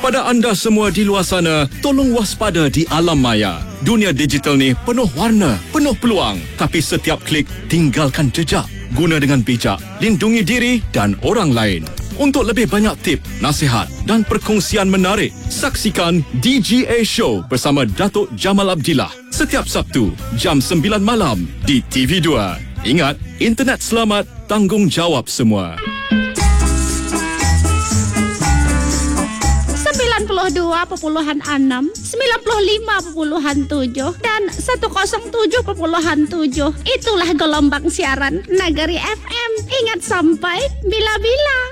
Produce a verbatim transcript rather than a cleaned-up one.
Kepada anda semua di luar sana, tolong waspada di alam maya. Dunia digital ni penuh warna, penuh peluang. Tapi setiap klik tinggalkan jejak. Guna dengan bijak, lindungi diri dan orang lain. Untuk lebih banyak tip, nasihat dan perkongsian menarik, saksikan D G A Show bersama Datuk Jamal Abdillah setiap Sabtu jam sembilan malam di T V dua. Ingat, internet selamat, tanggungjawab semua. sembilan puluh dua perpuluhan enam, sembilan puluh lima perpuluhan tujuh dan seratus tujuh perpuluhan tujuh. Itulah gelombang siaran Nagari F M. Ingat sampai bila-bila.